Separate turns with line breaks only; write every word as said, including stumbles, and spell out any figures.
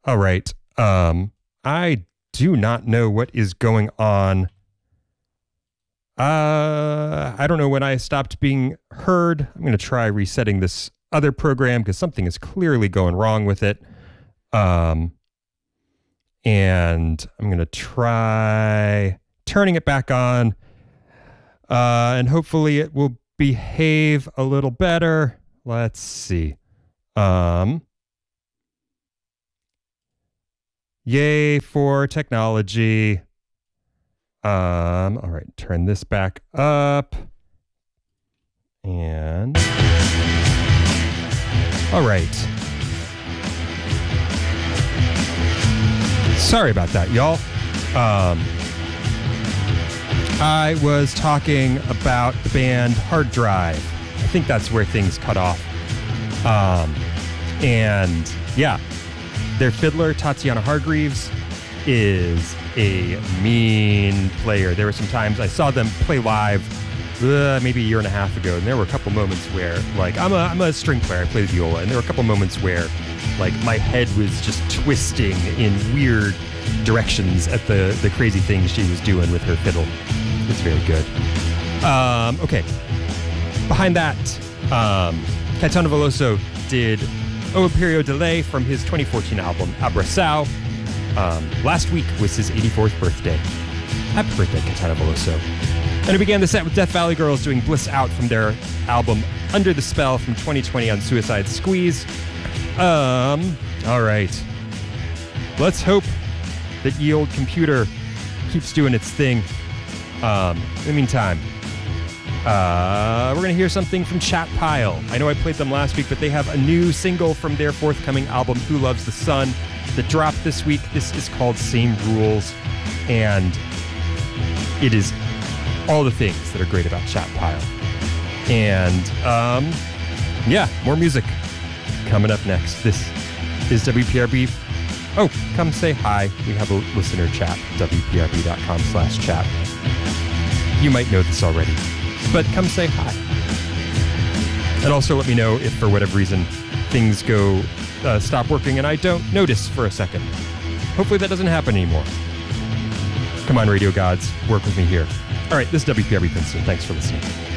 All right. Um, I do not know what is going on. Uh, I don't know when I stopped being heard. I'm going to try resetting this other program because something is clearly going wrong with it. Um, and I'm going to try turning it back on. Uh, and hopefully it will behave a little better. Let's see. Um, yay for technology. Um, all right, turn this back up. And all right. Sorry about that, y'all. Um, I was talking about the band Hard Drive. I think that's where things cut off. Um, and yeah, their fiddler, Tatiana Hargreaves, is a mean player. There were some times I saw them play live uh, maybe a year and a half ago, and there were a couple moments where, like, I'm a, I'm a string player, I play the viola, and there were a couple moments where, like, my head was just twisting in weird directions at the, the crazy things she was doing with her fiddle. It's very good. Um, okay. Behind that, um, Caetano Veloso did O Imperio Delay from his twenty fourteen album Abraçao. Um, last week was his eighty-fourth birthday. Happy birthday, Caetano Veloso. And we began the set with Death Valley Girls doing Bliss Out from their album Under the Spell from twenty twenty on Suicide Squeeze. Um, all right. Let's hope that ye old computer keeps doing its thing. Um, in the meantime, uh, we're going to hear something from Chat Pile. I know I played them last week, but they have a new single from their forthcoming album, Who Loves the Sun, that dropped this week. This is called Same Rules, and it is all the things that are great about Chat Pile. And, um, yeah, more music coming up next. This is W P R B. Oh, come say hi. We have a listener chat, W P R B dot com slash chat. You might know this already, but come say hi. And also let me know if for whatever reason things go uh, stop working and I don't notice for a second. Hopefully that doesn't happen anymore. Come on, radio gods, work with me here. All right, this is W P R B Princeton. Thanks for listening.